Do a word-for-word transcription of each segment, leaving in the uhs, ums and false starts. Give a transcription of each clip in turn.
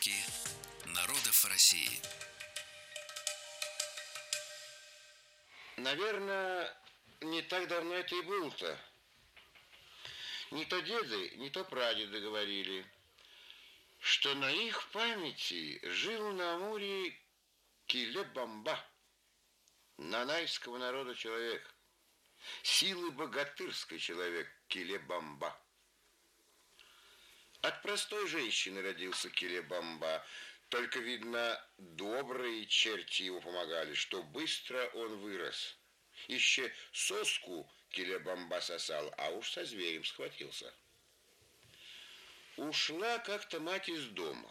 Сказки народов России. Наверное, не так давно это и было-то. Не то деды, не то прадеды говорили, что на их памяти жил на Амуре Киле-Бамба, нанайского народа человек, силы богатырской человек Киле-Бамба. От простой женщины родился Киле-Бамба, только, видно, добрые черти его помогали, что быстро он вырос. Еще соску Киле-Бамба сосал, а уж со зверем схватился. Ушла как-то мать из дома.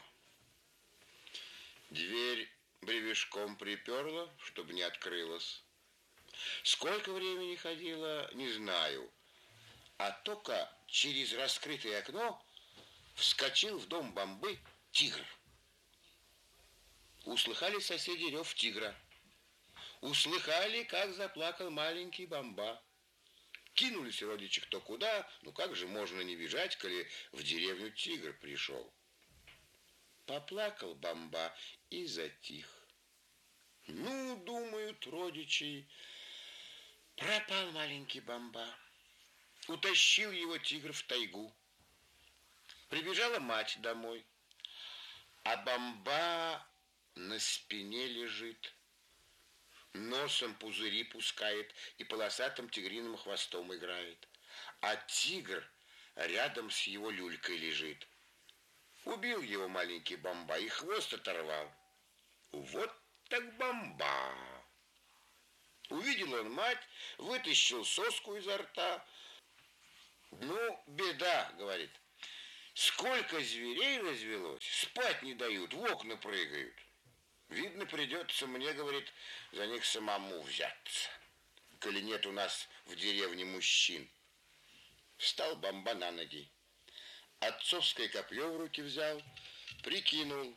Дверь бревешком приперла, чтобы не открылась. Сколько времени ходила, не знаю. А только через раскрытое окно вскочил в дом Бамбы тигр. Услыхали соседи рев тигра. Услыхали, как заплакал маленький Бамба. Кинулись родичи кто куда, ну как же можно не бежать, коли в деревню тигр пришел. Поплакал Бамба и затих. Ну, думают родичи, пропал маленький Бамба. Утащил его тигр в тайгу. Прибежала мать домой, а Бамба на спине лежит, носом пузыри пускает и полосатым тигриным хвостом играет, а тигр рядом с его люлькой лежит. Убил его маленький Бамба и хвост оторвал. Вот так Бамба! Увидел он мать, вытащил соску изо рта. Ну, беда, говорит. Сколько зверей развелось, спать не дают, в окна прыгают. Видно, придется мне, говорит, за них самому взяться, коли нет у нас в деревне мужчин. Встал Бамба на ноги, отцовское копье в руки взял, прикинул.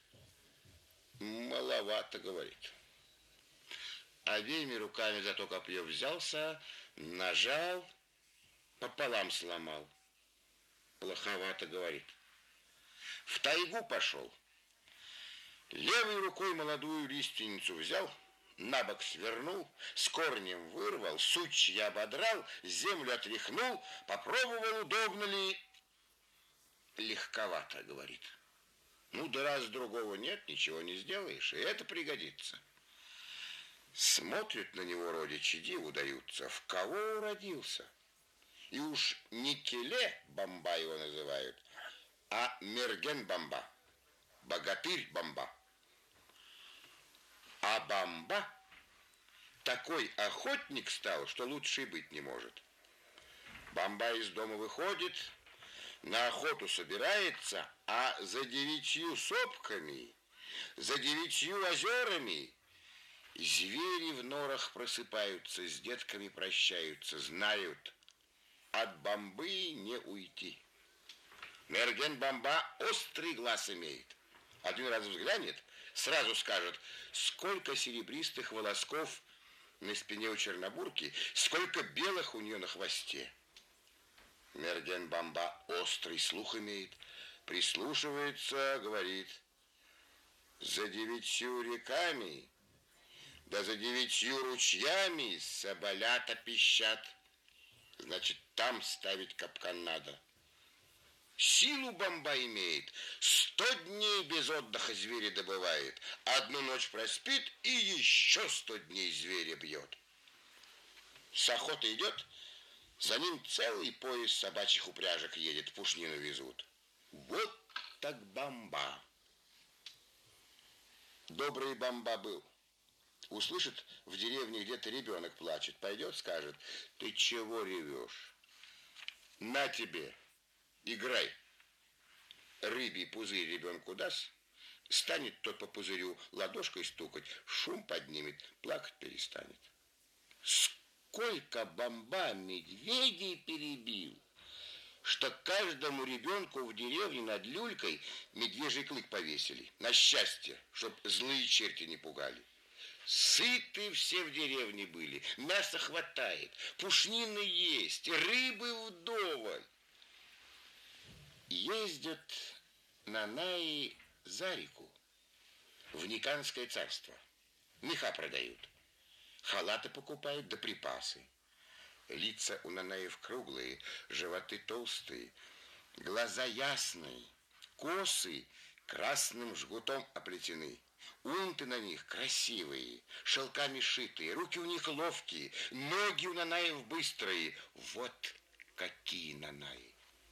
Маловато, говорит. Обеими руками за то копье взялся, нажал, пополам сломал. Плоховато, говорит. В тайгу пошел. Левой рукой молодую лиственницу взял, на бок свернул, с корнем вырвал, сучья ободрал, землю отряхнул, попробовал, удобно ли. Легковато, говорит. Ну, да раз другого нет, ничего не сделаешь, и это пригодится. Смотрят на него родичи, диву даются, в кого уродился. И уж не Киле-Бамба его называют, а Мерген-Бамба, богатырь-Бамба. А Бамба такой охотник стал, что лучше и быть не может. Бамба из дома выходит, на охоту собирается, а за девятью сопками, за девятью озерами звери в норах просыпаются, с детками прощаются, знают, от Бамбы не уйти. Мерген-Бамба острый глаз имеет. Один раз взглянет, сразу скажет, сколько серебристых волосков на спине у чернобурки, сколько белых у нее на хвосте. Мерген-Бамба острый слух имеет, прислушивается, говорит, за девятью реками, да за девятью ручьями соболята пищат. Значит, там ставить капкан надо. Силу Бамба имеет. Сто дней без отдыха зверя добывает. Одну ночь проспит и еще сто дней зверя бьет. С охоты идет, за ним целый пояс собачьих упряжек едет, пушнину везут. Вот так Бамба. Добрый Бамба был. Услышит в деревне где-то ребенок плачет, пойдет, скажет, ты чего ревешь? На тебе, играй. Рыбий пузырь ребенку даст, станет тот по пузырю ладошкой стукать, шум поднимет, плакать перестанет. Сколько Бамба медведей перебил, что каждому ребенку в деревне над люлькой медвежий клык повесили, на счастье, чтоб злые черти не пугали. Сыты все в деревне были, мяса хватает, пушнины есть, рыбы вдоволь. Ездят нанаи за реку, в Никанское царство. Меха продают, халаты покупают да припасы. Лица у Нанаев круглые, животы толстые, глаза ясные, косы красным жгутом оплетены. Унты на них красивые, шелками шитые, руки у них ловкие, ноги у Нанаев быстрые. Вот какие Нанаи!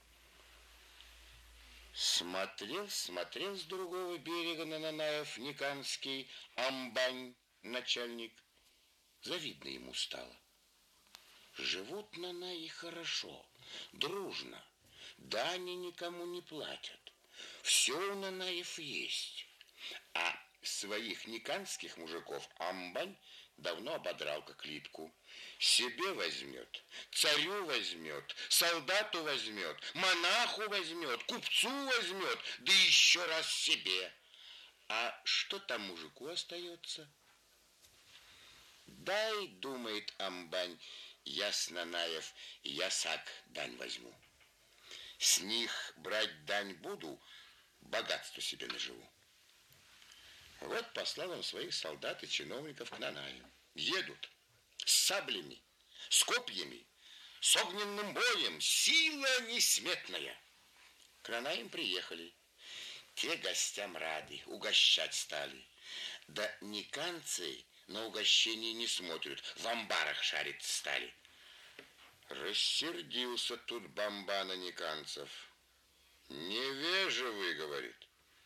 Смотрел, смотрел с другого берега на Нанаев Никанский Амбань, начальник. Завидно ему стало. Живут Нанаи хорошо, дружно, дани никому не платят. Все у Нанаев есть. А своих никанских мужиков Амбань давно ободрал как липку. Себе возьмет, царю возьмет, солдату возьмет, монаху возьмет, купцу возьмет, да еще раз себе. А что там мужику остается? Дай, думает Амбань, я с Нанаев, я сак дань возьму. С них брать дань буду, богатство себе наживу. Вот послал он своих солдат и чиновников к Нанаям. Едут с саблями, с копьями, с огненным боем, сила несметная. К Нанаям приехали. Те гостям рады, угощать стали. Да никанцы на угощение не смотрят, в амбарах шарить стали. Рассердился тут Бамба на никанцев. Невежи вы, говорит.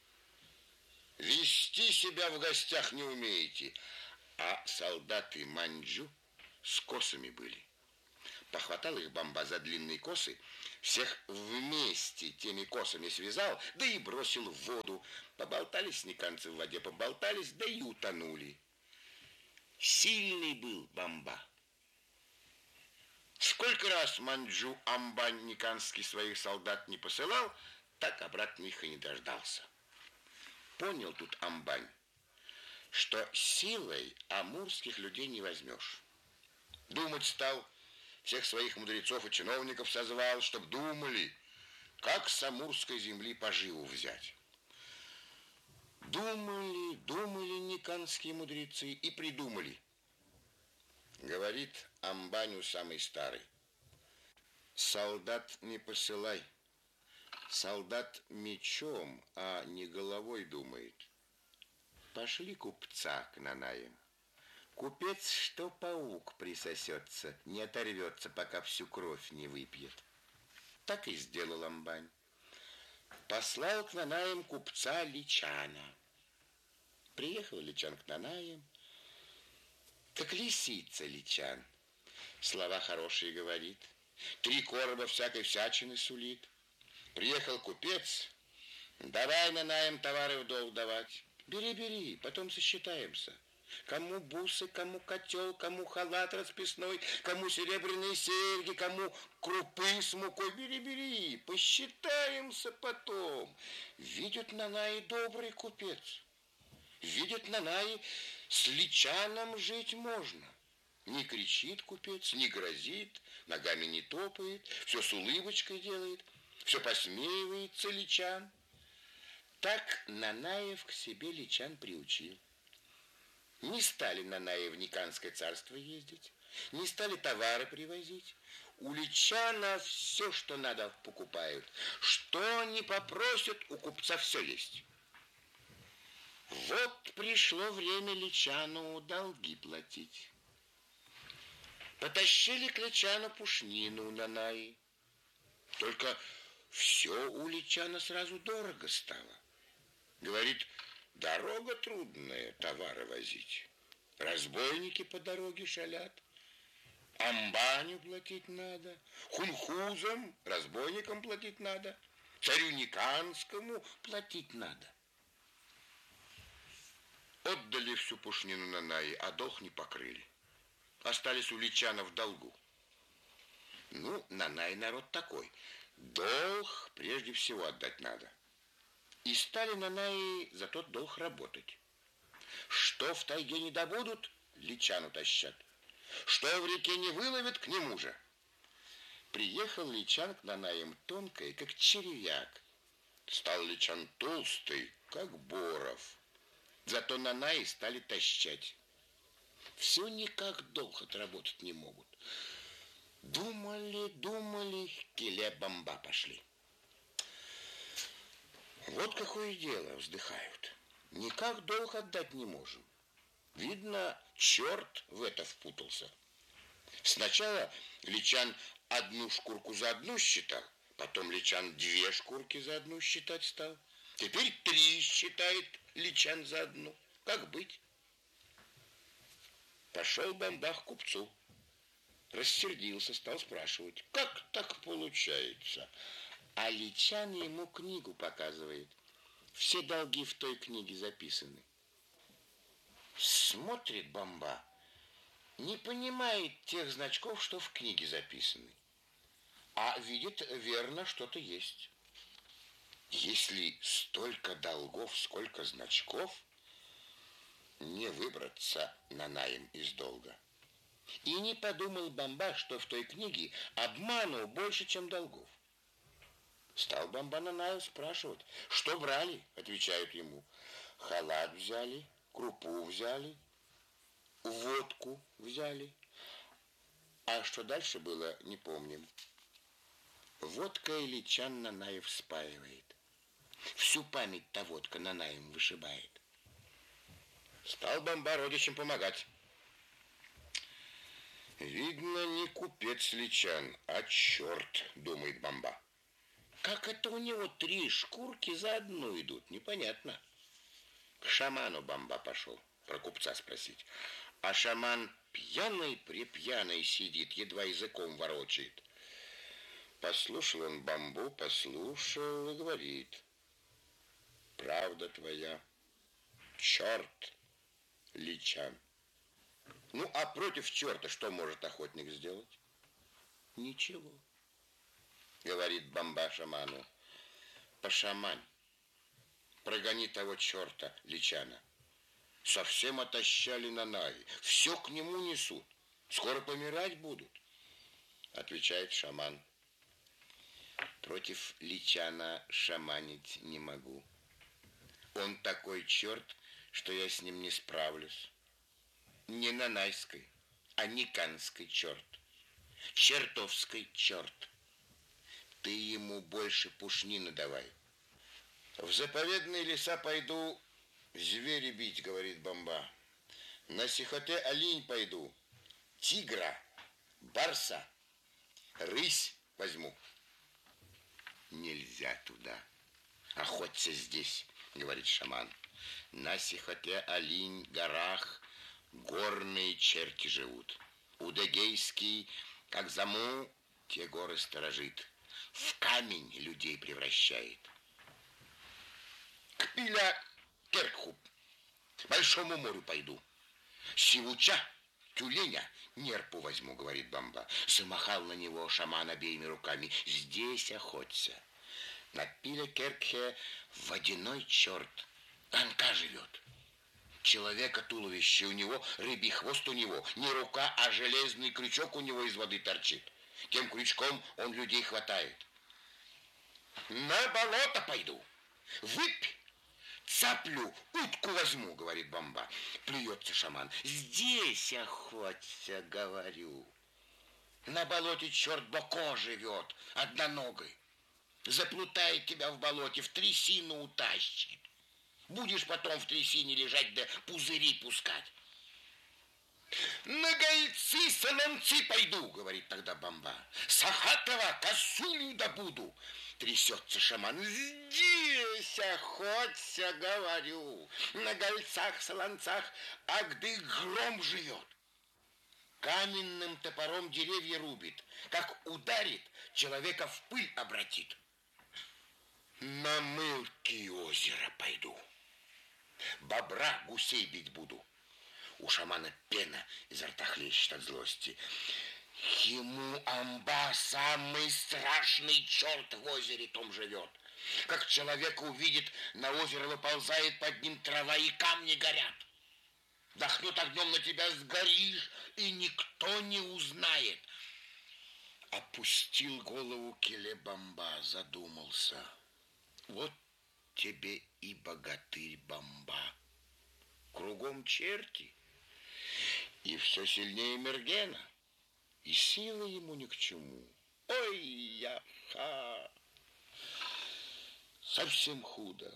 Вести себя в гостях не умеете. А солдаты манджу с косами были. Похватал их Бамба за длинные косы, всех вместе теми косами связал, да и бросил в воду. Поболтались никанцы в воде, поболтались, да и утонули. Сильный был Бамба. Сколько раз манджу Амбань Никанский своих солдат не посылал, так обратно их и не дождался. Понял тут Амбань, что силой амурских людей не возьмешь. Думать стал, всех своих мудрецов и чиновников созвал, чтоб думали, как с амурской земли поживу взять. Думали, думали никанские мудрецы и придумали. Говорит Амбаню самый старый: солдат не посылай. Солдат мечом, а не головой думает. Пошли купца к Нанаям. Купец, что паук присосется, не оторвется, пока всю кровь не выпьет. Так и сделал Амбань. Послал к Нанаям купца Личана. Приехал Личан к Нанаям, как лисица Личан. Слова хорошие говорит, три короба всякой всячины сулит. Приехал купец, давай Нанаям товары в долг давать. Бери, бери, потом сосчитаемся. Кому бусы, кому котел, кому халат расписной, кому серебряные серьги, кому крупы с мукой. Бери, бери, посчитаемся потом. Видят Нанаи добрый купец. Видят Нанаи, с Личаном жить можно. Не кричит купец, не грозит, ногами не топает, все с улыбочкой делает, все посмеивается Личан. Так Нанаев к себе Личан приучил. Не стали Нанаи в Никанское царство ездить, не стали товары привозить. У Личана все, что надо, покупают. Что не попросят, у купца все есть. Вот пришло время Личану долги платить. Потащили к Личану пушнину Нанаи. Только все у Личана сразу дорого стало. Говорит, дорога трудная, товары возить. Разбойники по дороге шалят. Амбаню платить надо. Хунхузам, разбойникам платить надо. Царю Никанскому платить надо. Отдали всю пушнину Нанаи, а долг не покрыли. Остались у Личана в долгу. Ну, Нанаи народ такой. Долг прежде всего отдать надо. И стали Нанаи за тот долг работать. Что в тайге не добудут, Личану тащат. Что в реке не выловят, к нему же. Приехал Личан к Нанаям тонкой, как червяк. Стал Личан толстый, как боров. Зато Нанаи стали тащать. Все никак долго отработать не могут. Думали, думали, Келе-бамба пошли. Вот какое дело, вздыхают. Никак долг отдать не можем. Видно, черт в это впутался. Сначала Личан одну шкурку за одну считал, потом Личан две шкурки за одну считать стал. Теперь три считает Личан за одну. Как быть? Пошел Бамба к купцу. Рассердился, стал спрашивать, как так получается? А Личан ему книгу показывает. Все долги в той книге записаны. Смотрит Бамба, не понимает тех значков, что в книге записаны. А видит, верно, что-то есть. Если столько долгов, сколько значков, не выбраться Нанаем из долга. И не подумал Бамба, что в той книге обману больше, чем долгов. Стал Бамба Нанаю спрашивать, что брали? Отвечают ему, халат взяли, крупу взяли, водку взяли. А что дальше было, не помним. Водка и Личан Нанаев спаивает. Всю память-то водка Нанаем вышибает. Стал Бамба родичам помогать. Видно, не купец Личан, а черт, думает Бамба. Как это у него три шкурки за одну идут, непонятно. К шаману Бамба пошел, про купца спросить. А шаман пьяный-препьяный сидит, едва языком ворочает. Послушал он Бамбу, послушал и говорит. Правда твоя, черт, Личан. Ну, а против черта что может охотник сделать? Ничего. Говорит Бамба шаману. Пошамань, прогони того черта Личана. Совсем отощали Нанаи, все к нему несут. Скоро помирать будут. Отвечает шаман. Против Личана шаманить не могу. Он такой черт, что я с ним не справлюсь. Не нанайской, а никанской черт. Чертовский черт. Ты ему больше пушнины давай. В заповедные леса пойду звери бить, говорит Бамба. На сихоте олень пойду, тигра, барса, рысь возьму. Нельзя туда. Охоться здесь, говорит шаман. На сихоте олень, горах, горные черти живут. Удэгейский, как заму, те горы сторожит. В камень людей превращает. К Пиля Керкху, большому морю пойду. Сивуча, тюленя, нерпу возьму, говорит Бамба. Замахал на него шаман обеими руками. Здесь охоться. На Пиля Керкхе водяной черт. Анка живет. Человека туловище у него, рыбий хвост у него, не рука, а железный крючок у него из воды торчит. Тем крючком он людей хватает. На болото пойду. Выпь, цаплю, утку возьму, говорит Бамба. Плюется шаман. Здесь охоться, говорю. На болоте черт Боко живет, одноногой. Заплутает тебя в болоте, в трясину утащит. Будешь потом в трясине лежать да пузыри пускать. На гольцы солонцы пойду, говорит тогда Бамба. Сахатова косулю добуду. Трясется шаман. Здесь охоться, говорю. На гольцах, солонцах, агдый гром живет. Каменным топором деревья рубит. Как ударит, человека в пыль обратит. На Мылки озеро пойду. Бобра, гусей бить буду. У шамана пена изо рта хлещет от злости. Ему амба самый страшный черт в озере том живет. Как человека увидит, на озеро выползает под ним трава и камни горят. Дохнет огнем на тебя, сгоришь, и никто не узнает. Опустил голову Келе-бамба, задумался. Вот тебе и богатырь Бамба. Кругом черти, и все сильнее Мергена, и силы ему ни к чему. Ой, я-ха! Совсем худо.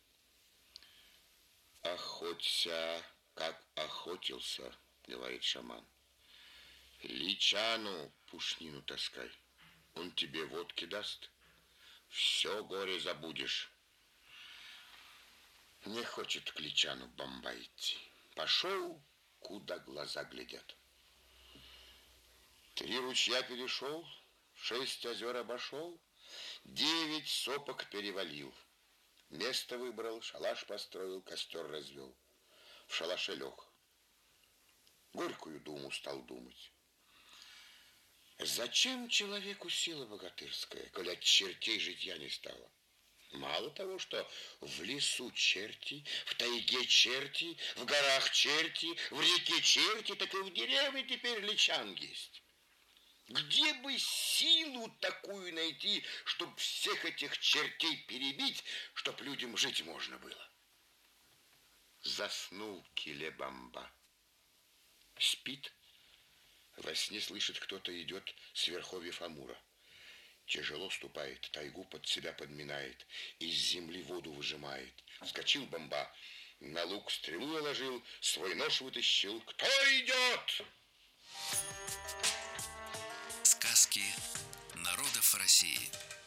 Охоться, как охотился, говорит шаман. Личану пушнину таскай, он тебе водки даст, все горе забудешь. Не хочет к Личану Бамба идти. Пошел, куда глаза глядят. Три ручья перешел, шесть озер обошел, девять сопок перевалил. Место выбрал, шалаш построил, костер развел. В шалаше лег. Горькую думу стал думать. Зачем человеку сила богатырская, коли от чертей житья не стало? Мало того, что в лесу черти, в тайге черти, в горах черти, в реке черти, так и в деревне теперь личан есть. Где бы силу такую найти, чтоб всех этих чертей перебить, чтоб людям жить можно было? Заснул Киле-Бамба. Спит. Во сне слышит, кто-то идет с верховьев Амура. Тяжело ступает, тайгу под себя подминает, из земли воду выжимает. Вскочил Бамба, на лук стрелу наложил, свой нож вытащил. Кто идет? Сказки народов России.